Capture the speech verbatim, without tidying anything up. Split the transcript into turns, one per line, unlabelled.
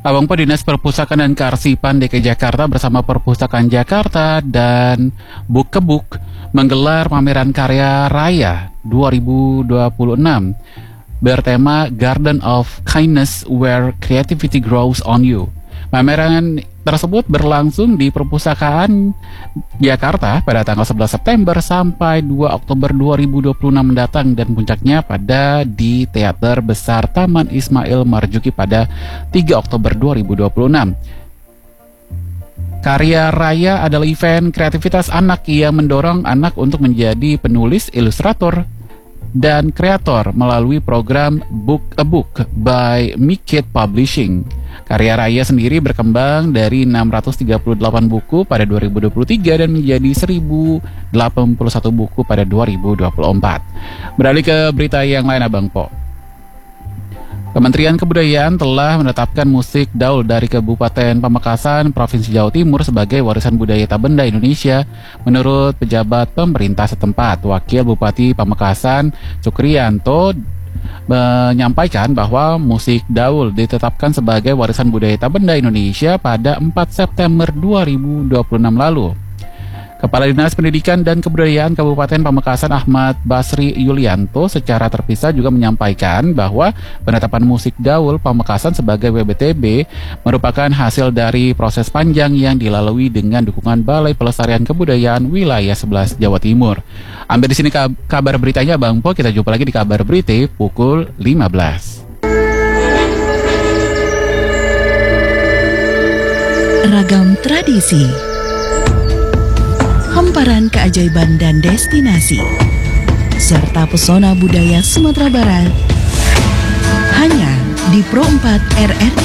Abang Po, Dinas Perpustakaan dan Kearsipan D K I Jakarta bersama Perpustakaan Jakarta dan Book-ke-Book menggelar pameran karya raya dua ribu dua puluh enam bertema Garden of Kindness Where Creativity Grows on You. Pameran tersebut berlangsung di Perpustakaan Jakarta pada tanggal sebelas September sampai dua Oktober dua ribu dua puluh enam mendatang, dan puncaknya pada di Teater Besar Taman Ismail Marzuki pada tiga Oktober dua ribu dua puluh enam. Karya Raya adalah event kreativitas anak yang mendorong anak untuk menjadi penulis, ilustrator, dan kreator melalui program Book-ke-Book by Mikit Publishing. Karya Raya sendiri berkembang dari enam ratus tiga puluh delapan buku pada dua ribu dua puluh tiga dan menjadi seribu delapan puluh satu buku pada dua ribu dua puluh empat. Beralih ke berita yang lain, Abang Po. Kementerian Kebudayaan telah menetapkan musik Daul dari Kabupaten Pamekasan, Provinsi Jawa Timur sebagai warisan budaya tak benda Indonesia. Menurut pejabat pemerintah setempat, Wakil Bupati Pamekasan Sukriyanto menyampaikan bahwa musik Daul ditetapkan sebagai warisan budaya tak benda Indonesia pada empat September dua ribu dua puluh enam lalu. Kepala Dinas Pendidikan dan Kebudayaan Kabupaten Pamekasan Ahmad Basri Yulianto secara terpisah juga menyampaikan bahwa penetapan musik Daul Pamekasan sebagai W B T B merupakan hasil dari proses panjang yang dilalui dengan dukungan Balai Pelestarian Kebudayaan Wilayah sebelas Jawa Timur. Ambil di sini kabar beritanya, Bang Po. Kita jumpa lagi di kabar berita pukul lima belas.
Ragam tradisi, hamparan keajaiban dan destinasi, serta pesona budaya Sumatera Barat hanya di Pro empat R R I